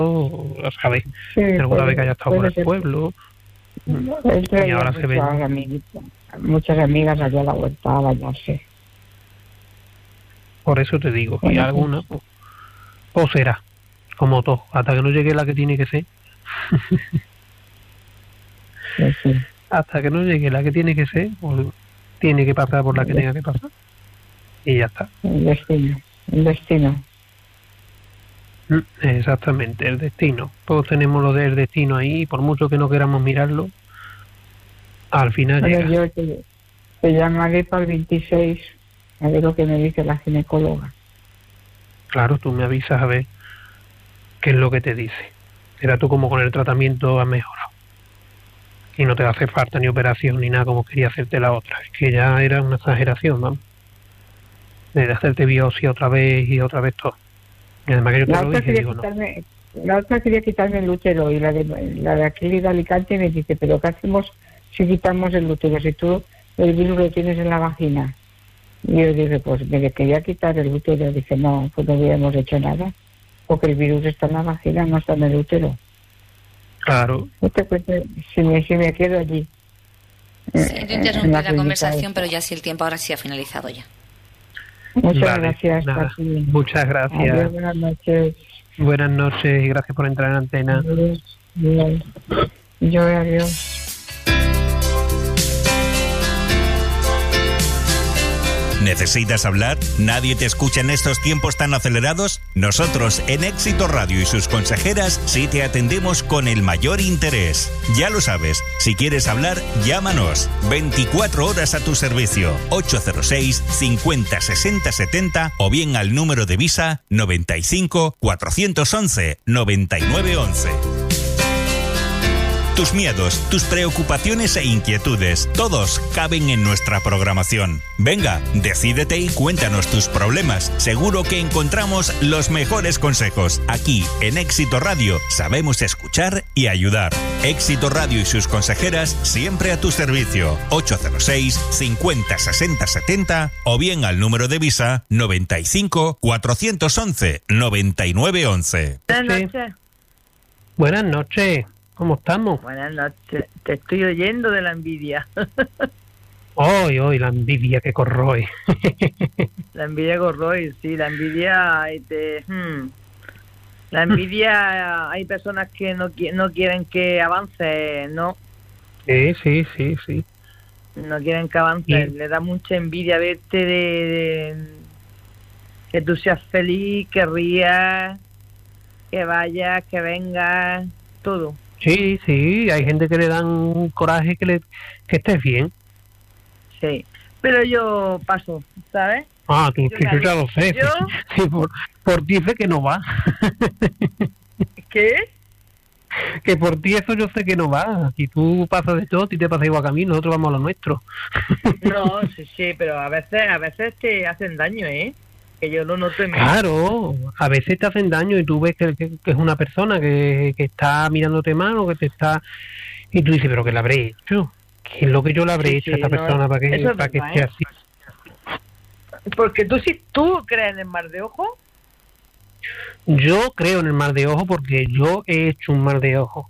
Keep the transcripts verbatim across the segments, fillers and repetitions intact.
¿sabes? Sí, alguna puede, vez que haya estado por el pueblo. Y ahora se ven amiguitas, muchas amigas allá a la vuelta a bañarse. Por eso te digo, y alguna, pues, o será, como todo, hasta que no llegue la que tiene que ser. Sí, sí. Hasta que no llegue la que tiene que ser, pues, tiene que pasar por la que tenga que pasar. Y ya está. El destino, el destino. Exactamente, el destino. Todos tenemos lo del destino ahí, y por mucho que no queramos mirarlo, al final Pero llega. Yo te, te llamaré para el veintiséis a ver lo que me dice la ginecóloga. Claro, tú me avisas a ver qué es lo que te dice. Era tú como con el tratamiento has mejorado. Y no te hace falta ni operación ni nada como quería hacerte la otra. Es que ya era una exageración, vamos. De hacerte biopsia otra vez y otra vez todo. Y además que yo te La lo otra dije, quería digo, quitarme, no. La otra quería quitarme el útero y la de la de aquí de Alicante me dice, pero ¿qué hacemos si quitamos el útero? Si tú el virus lo tienes en la vagina. Y yo dije, pues me quería quitar el útero. Dice, no, pues no hubiéramos hecho nada, porque el virus está en la vagina, no está en el útero. Claro. No te cuento, si me, si me quedo allí. Sí, yo interrumpí la, la conversación, pero ya sí el tiempo ahora sí ha finalizado ya. Muchas vale, gracias. Nada, muchas gracias. Adiós, buenas noches. Buenas noches y gracias por entrar en antena. Adiós. Adiós. Yo, adiós. ¿Necesitas hablar? ¿Nadie te escucha en estos tiempos tan acelerados? Nosotros, en Éxito Radio y sus consejeras, sí te atendemos con el mayor interés. Ya lo sabes, si quieres hablar, llámanos. veinticuatro horas a tu servicio. ocho cero seis, cincuenta, sesenta, setenta o bien al número de Visa noventa y cinco, cuatrocientos once, noventa y nueve once. Tus miedos, tus preocupaciones e inquietudes, todos caben en nuestra programación. Venga, decídete y cuéntanos tus problemas. Seguro que encontramos los mejores consejos. Aquí, en Éxito Radio, sabemos escuchar y ayudar. Éxito Radio y sus consejeras, siempre a tu servicio. ocho cero seis, cincuenta, sesenta, setenta o bien al número de Visa noventa y cinco, cuatrocientos once, noventa y nueve once. Buenas noches. Buenas noches. ¿Cómo estamos? Buenas noches. Te estoy oyendo de la envidia. Hoy, hoy, la envidia que corroe. La envidia corroe, sí, la envidia... Te, hmm. La envidia, hay personas que no, no quieren que avance, ¿no? Sí, sí, sí, sí. No quieren que avance. Sí. Le da mucha envidia verte de, de... que tú seas feliz, que rías, que vayas, que vengas, todo. Sí, sí, hay gente que le dan coraje que le que estés bien. Sí, pero yo paso, ¿sabes? Ah, tú, yo, tú, ya lo sé. Yo... Sí, por, por ti sé que no va. ¿Qué? Que por ti eso yo sé que no va. Si tú pasas de todo, si te pasas igual que a mí, nosotros vamos a lo nuestro. No, sí, sí, pero a veces, a veces te hacen daño, ¿eh? Que yo lo noto en mí. Claro, a veces te hacen daño y tú ves que, que, que es una persona que, que está mirándote mal o que te está... Y tú dices, pero que la habré hecho. ¿Qué es lo que yo le habré sí, hecho sí, a esta no, persona para que, para que esté así? Porque tú sí, tú crees en el mar de ojo. Yo creo en el mar de ojo porque yo he hecho un mar de ojo.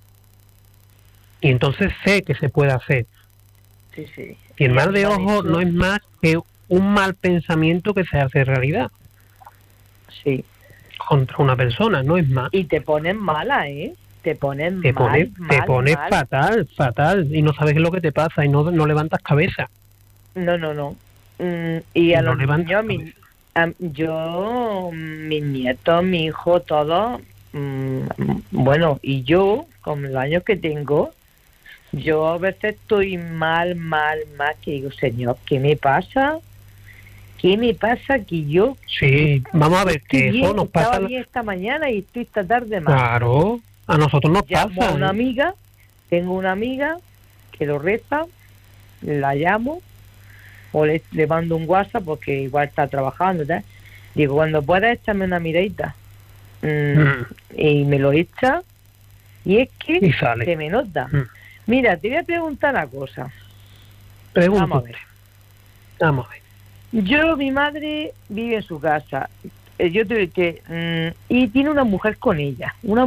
Y entonces sé que se puede hacer. Sí, sí. Y el mar de ojo no es más que un mal pensamiento que se hace realidad. Sí. Contra una persona, no es más. Y te ponen mala, ¿eh? Te ponen te mal, pone, mal, Te pones mal. fatal, fatal. Y no sabes lo que te pasa y no, no levantas cabeza. No, no, no. Mm, y a no los niños, mi, a, yo, mis nietos, mi hijo, todo, mmm, bueno, y yo, con los años que tengo, yo a veces estoy mal, mal, mal, que digo, señor, ¿qué me pasa? ¿Qué me pasa que yo? Sí, vamos a ver, que bien, eso nos estaba pasa... bien esta mañana y estoy esta tarde mal. Claro, a nosotros nos llamo pasa. a una ¿eh? amiga, tengo una amiga que lo reza, la llamo, o le, le mando un WhatsApp porque igual está trabajando, ¿sabes? Digo, cuando puedas échame una miradita. Mm, mm. Y me lo echa, y es que y sale. se me nota. Mm. Mira, te voy a preguntar una cosa. Pregúntate. Vamos a ver. Vamos a ver. Yo, mi madre vive en su casa. Yo tuve que... Mmm, y tiene una mujer con ella. Una